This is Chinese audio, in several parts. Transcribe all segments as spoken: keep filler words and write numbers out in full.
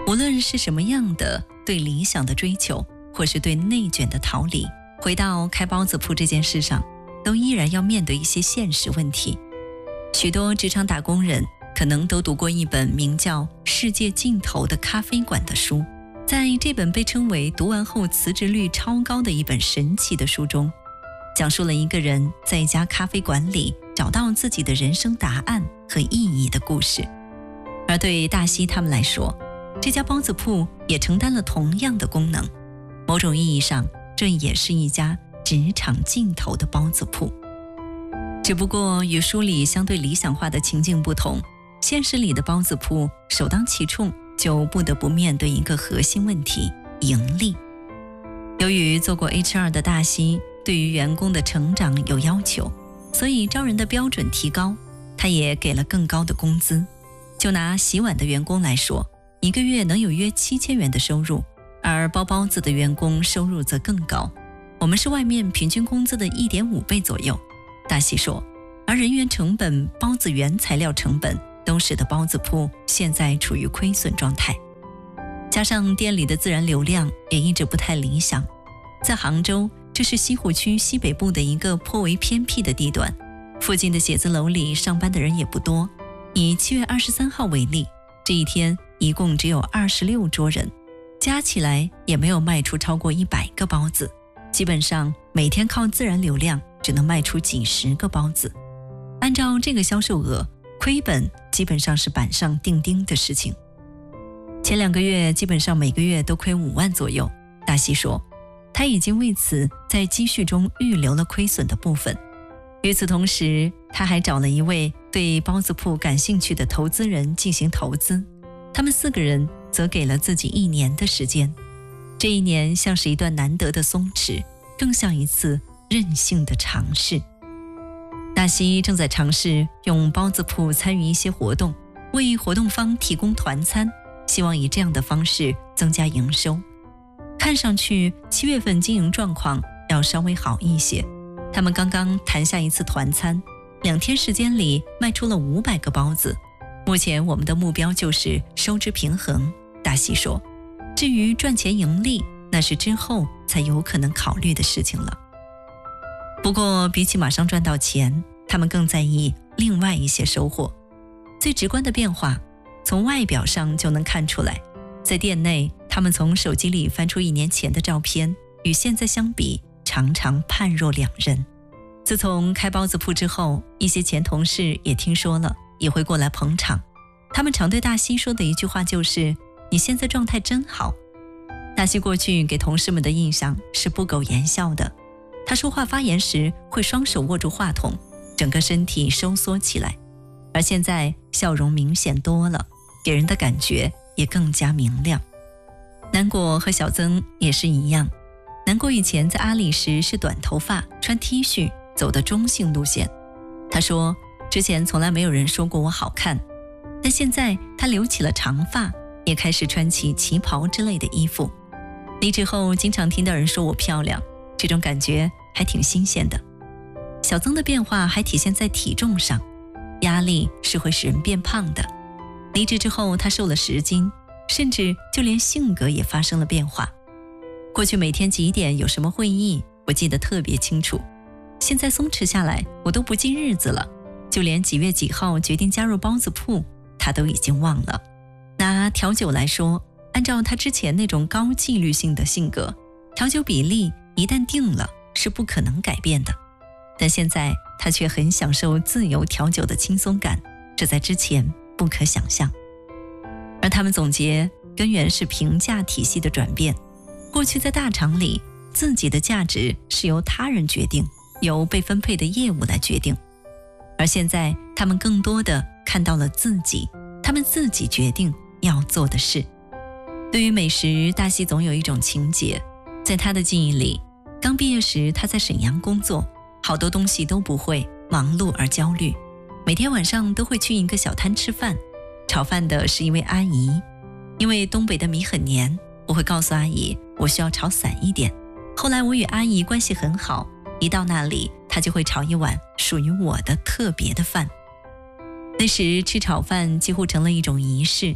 无论是什么样的对理想的追求，或是对内卷的逃离，回到开包子铺这件事上，都依然要面对一些现实问题。许多职场打工人可能都读过一本名叫《世界尽头的咖啡馆》的书，在这本被称为读完后辞职率超高的一本神奇的书中，讲述了一个人在一家咖啡馆里找到自己的人生答案和意义的故事。而对大西他们来说，这家包子铺也承担了同样的功能，某种意义上，这也是一家职场尽头的包子铺。只不过与书里相对理想化的情境不同，现实里的包子铺首当其冲就不得不面对一个核心问题：盈利。由于做过 H R 的大西对于员工的成长有要求，所以招人的标准提高，他也给了更高的工资。就拿洗碗的员工来说，一个月能有约七千元的收入，而包包子的员工收入则更高，我们是外面平均工资的 一点五倍左右。大西说，而人员成本、包子原材料成本都使得包子铺现在处于亏损状态，加上店里的自然流量也一直不太理想。在杭州，这是西湖区西北部的一个颇为偏僻的地段，附近的写字楼里上班的人也不多。以七月二十三号为例，这一天一共只有二十六桌人，加起来也没有卖出超过一百个包子，基本上每天靠自然流量只能卖出几十个包子。按照这个销售额，亏本基本上是板上钉钉的事情。前两个月基本上每个月都亏五万左右。大西说，他已经为此在积蓄中预留了亏损的部分。与此同时，他还找了一位对包子铺感兴趣的投资人进行投资，他们四个人则给了自己一年的时间。这一年像是一段难得的松弛，更像一次任性的尝试。大西正在尝试用包子铺参与一些活动，为活动方提供团餐，希望以这样的方式增加营收。看上去七月份经营状况要稍微好一些，他们刚刚谈下一次团餐，两天时间里卖出了五百个包子。目前我们的目标就是收支平衡，大西说，至于赚钱盈利，那是之后才有可能考虑的事情了。不过比起马上赚到钱，他们更在意另外一些收获。最直观的变化从外表上就能看出来，在店内他们从手机里翻出一年前的照片，与现在相比常常判若两人。自从开包子铺之后，一些前同事也听说了，也会过来捧场。他们常对大西说的一句话就是：“你现在状态真好。”大西过去给同事们的印象是不苟言笑的，他说话发言时会双手握住话筒，整个身体收缩起来，而现在笑容明显多了，给人的感觉也更加明亮。南果和小曾也是一样，南果以前在阿里时是短头发，穿 T 恤，走的中性路线。他说，之前从来没有人说过我好看，但现在他留起了长发，也开始穿起旗袍之类的衣服。离职后经常听到人说我漂亮，这种感觉还挺新鲜的。小曾的变化还体现在体重上，压力是会使人变胖的。离职之后他瘦了十斤，甚至就连性格也发生了变化。过去每天几点有什么会议我记得特别清楚，现在松弛下来我都不记日子了，就连几月几号决定加入包子铺他都已经忘了。拿调酒来说，按照他之前那种高纪律性的性格，调酒比例一旦定了是不可能改变的，但现在他却很享受自由调酒的轻松感，这在之前不可想象。而他们总结，根源是评价体系的转变。过去在大厂里，自己的价值是由他人决定，由被分配的业务来决定，而现在他们更多的看到了自己，他们自己决定要做的事。对于美食，大西总有一种情结，在他的记忆里，刚毕业时他在沈阳工作，好多东西都不会，忙碌而焦虑，每天晚上都会去一个小摊吃饭，炒饭的是一位阿姨，因为东北的米很黏，我会告诉阿姨我需要炒散一点。后来我与阿姨关系很好，一到那里她就会炒一碗属于我的特别的饭。那时吃炒饭几乎成了一种仪式，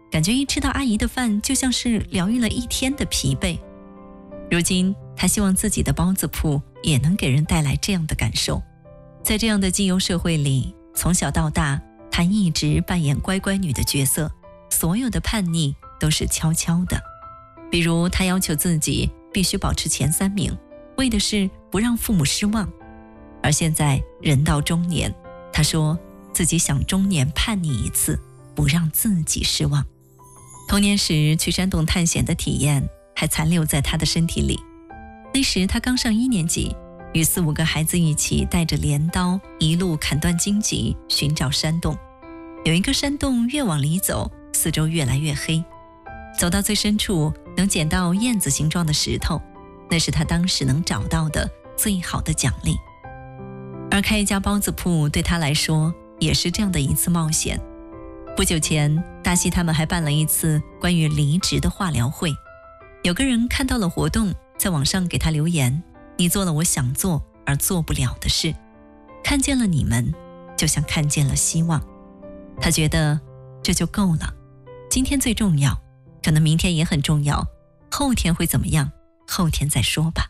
感觉一吃到阿姨的饭就像是疗愈了一天的疲惫。如今他希望自己的包子铺也能给人带来这样的感受。在这样的基优社会里，从小到大他一直扮演乖乖女的角色，所有的叛逆都是悄悄的。比如他要求自己必须保持前三名，为的是不让父母失望。而现在人到中年，他说自己想中年叛逆一次，不让自己失望。童年时去山洞探险的体验还残留在他的身体里。那时他刚上一年级，与四五个孩子一起带着镰刀一路砍断荆棘，寻找山洞。有一个山洞越往里走，四周越来越黑，走到最深处能捡到燕子形状的石头，那是他当时能找到的最好的奖励。而开一家包子铺对他来说也是这样的一次冒险。不久前，大西他们还办了一次关于离职的化疗会。有个人看到了活动，在网上给他留言：你做了我想做而做不了的事，看见了你们，就像看见了希望。他觉得这就够了，今天最重要，可能明天也很重要，后天会怎么样，后天再说吧。